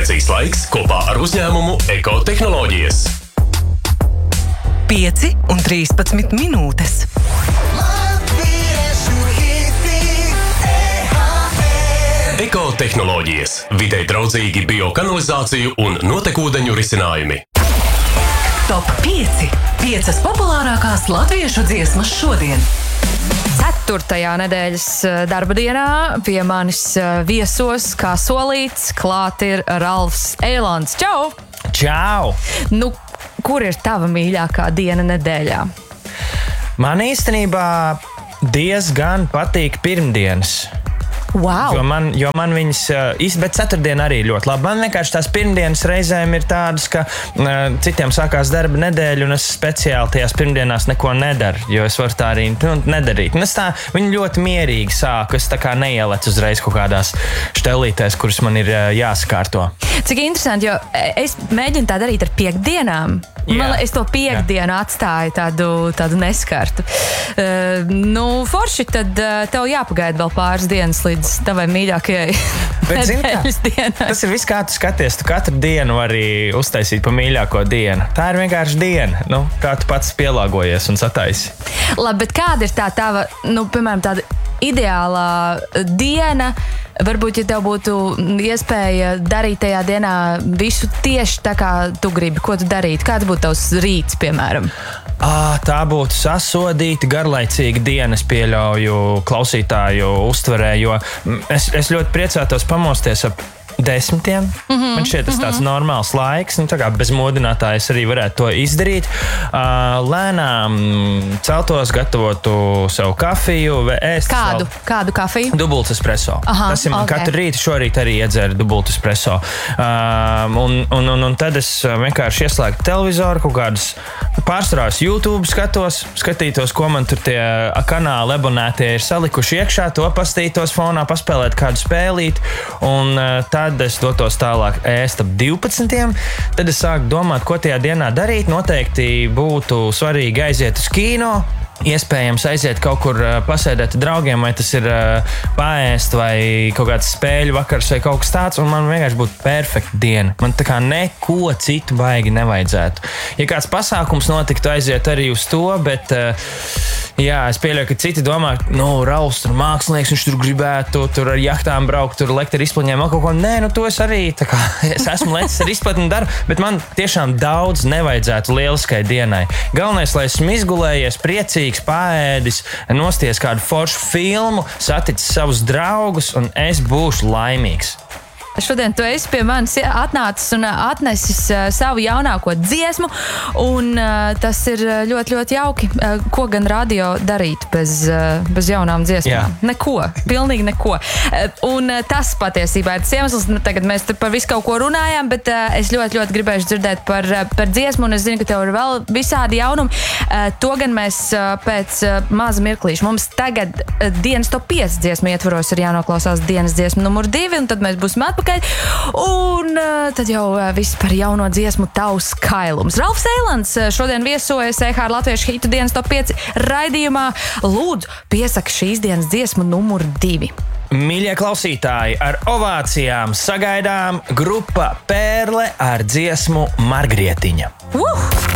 Precīzs laiks kopā ar uzņēmumu Ekotehnoloģijas. 5 un 13 minūtes. Ekotehnoloģijas. Videi draudzīgi biokanalizāciju un notekūdeņu risinājumi. Top 5. 5 populārākās latviešu dziesmas šodien. 4. nedēļas darba dienā pie manis viesos, kā solīts, klāt ir Ralfs Eilants. Čau! Čau! Nu, kur ir tava mīļākā diena nedēļā? Man īstenībā diezgan patīk pirmdienas. Wow! Jo man viņas, bet ceturtdiena arī ļoti labi. Man vienkārši tās pirmdienas reizēm ir tādas, ka citiem sākās darba nedēļa, un es speciāli tajās pirmdienās neko nedaru, jo es varu tā arī nedarīt. Un es tā, viņi ļoti mierīgi sāku, es tā kā neielecu uzreiz kaut kādās štelītēs, kuras man ir jāsakārto. Cik interesanti, jo es mēģinu tā darīt ar piekdienām. Es to piekdienu atstāju tādu neskartu. Forši, tad tev jāpagaida vēl pāris dienas līdz tavai mīļākajai nedēļas dienai. Tas ir viss, kā tu skaties. Tu katru dienu vari uztaisīt pa mīļāko dienu. Tā ir vienkārši diena, kā tu pats pielāgojies un sataisi. Labi, bet kāda ir tā tava, piemēram, tāda ideālā diena? Varbūt, ja tev būtu iespēja darīt tajā dienā visu tieši tā, kā tu gribi, ko tu darītu? Kāds būtu tavs rīts, piemēram? Tā būtu sasodīta, garlaicīga diena, es pieļauju klausītāju uztverē, jo es ļoti priecātos pamosties ap 10. Man šķiet, tas tāds normāls laiks, tā kā bez modinātājas arī varētu to izdarīt. Lēnām celtos, gatavotu sev kafiju, ēst. Kādu kafiju? Dubult espresso. Tas ir man katru rītu, šorīt arī iedzeru dubult espresso. Un tad es vienkārši ieslēgu televizoru, kaut kādus pārsvarās YouTube skatītos, ko man tur tie kanāli abonētie ir salikuši iekšā, to pastītos fonā, paspēlēt kādu spēlīt, un tad es dotos tālāk ēst ap 12. Tad es sāku domāt, ko tajā dienā darīt. Noteikti būtu svarīgi aiziet uz kino. Iespējams aiziet kaut kur pasēdēt ar draugiem, vai tas ir paēst, vai kaut kāds spēļu vakars, vai kaut kas tāds, un man vienkārši būtu perfekta diena. Man tā kā neko citu baigi nevajadzētu. Ja kāds pasākums notiktu, aiziet arī uz to, bet es pieļauju, ka citi domā, Rauls tur mākslinieks, viņš tur gribētu tur ar jahtām braukt, tur lekt ar izplatņiem, kaut ko. Nē, to es arī, tā kā es esmu lecis ar izplatni daru, bet man tiešām daudz nevajadzētu lieliskai dienai. Galvenais, lai esmu izgulējies, priecīgs, paēdis, nosties kādu foršu filmu, saticis savus draugus, un es būšu laimīgs. Šodien tu esi pie manis atnācis un atnesis savu jaunāko dziesmu, un tas ir ļoti, ļoti jauki. Ko gan radio darīt bez jaunām dziesmām? Jā. Neko, pilnīgi neko. Un tas patiesībā ir tas iemesls, tagad mēs par visu kaut ko runājām, bet es ļoti, ļoti gribēju dzirdēt par dziesmu, un es zinu, ka tev ir vēl visādi jaunumi. To gan mēs pēc maza mirklīša. Mums tagad dienas top 5 dziesmu ietvaros ir jānoklausās dienas dziesmu numur 2, un tad mēs būsim atpakaļ. Un tad jau viss par jauno dziesmu tavs kailums. Ralfs Eilants šodien viesojas EHR Latviešu hitu dienas top 5 raidījumā. Lūdzu, piesaka šīs dienas dziesmu numur 2. Mīļie klausītāji, ar ovācijām sagaidām grupa Pērle ar dziesmu Margrietiņa.